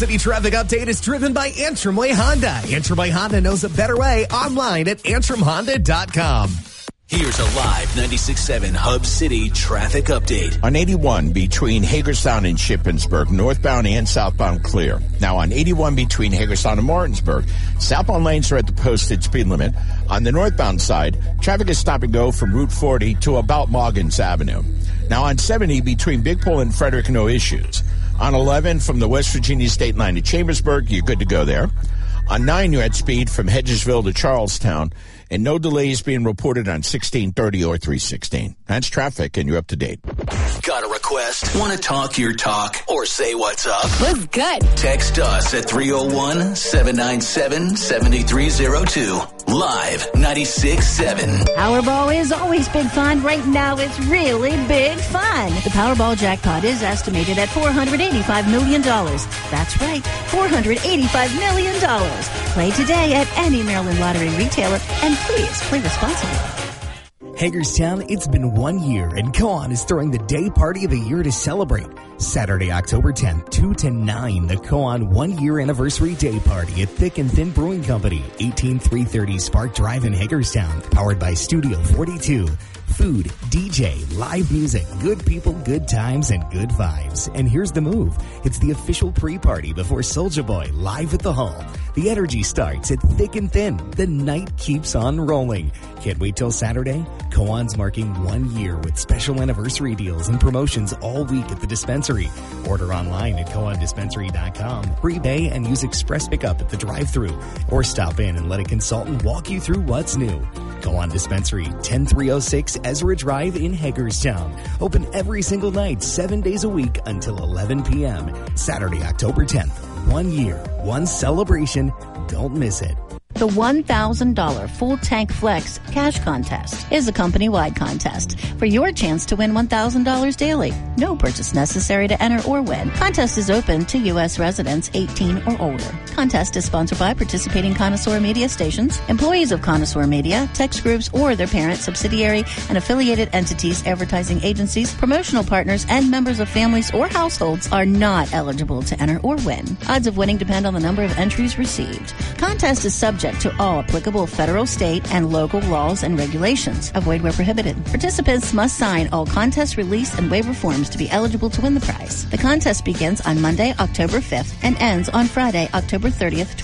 City Traffic Update is driven by Antrim Way Honda. Antrim Way Honda knows a better way online at antrimhonda.com. Here's a live 96.7 Hub City traffic update. On 81 between Hagerstown and Shippensburg, northbound and southbound clear. Now on 81 between Hagerstown and Martinsburg, southbound lanes are at the posted speed limit. On the northbound side, traffic is stop and go from Route 40 to about Moggins Avenue. Now on 70 between Big Pole and Frederick, no issues. On 11 from the West Virginia state line to Chambersburg, you're good to go there. On 9, you're at speed from Hedgesville to Charlestown, and no delays being reported on 1630 or 316. That's traffic, and you're up to date. Got a request? Want to talk your talk or say what's up? What's good? Text us at 301-797-7302. Live 96.7. Powerball is always big fun. Right now, it's really big fun. The Powerball jackpot is estimated at $485 million. That's right, $485 million. Play today at any Maryland Lottery retailer, and please play responsibly. Hagerstown, it's been 1 year, and Koan is throwing the day party of the year to celebrate. Saturday, October 10th, 2 to 9, the Koan 1 year anniversary day party at Thick and Thin Brewing Company, 18330 Spark Drive in Hagerstown, powered by Studio 42. Food, DJ, live music, good people, good times, and good vibes. And here's the move. It's the official pre-party before Soulja Boy live at the Hall. The energy starts at Thick and Thin. The night keeps on rolling. Can't wait till Saturday? Koan's marking 1 year with special anniversary deals and promotions all week at the dispensary. Order online at koandispensary.com. Prepay and use express pickup at the drive-thru. Or stop in and let a consultant walk you through what's new. Koan Dispensary, 10306 Ezra Drive in Hagerstown. Open every single night, 7 days a week until 11 p.m. Saturday, October 10th. 1 year, one celebration. Don't miss it. The $1,000 Full Tank Flex Cash Contest is a company-wide contest for your chance to win $1,000 daily. No purchase necessary to enter or win. Contest is open to U.S. residents 18 or older. Contest is sponsored by participating Connoisseur Media stations, employees of Connoisseur Media, text groups, or their parent, subsidiary, and affiliated entities, advertising agencies, promotional partners, and members of families or households are not eligible to enter or win. Odds of winning depend on the number of entries received. Contest is subject to all applicable federal, state, and local laws and regulations. Avoid where prohibited. Participants must sign all contest release and waiver forms to be eligible to win the prize. The contest begins on Monday, October 5th and ends on Friday, October 30th,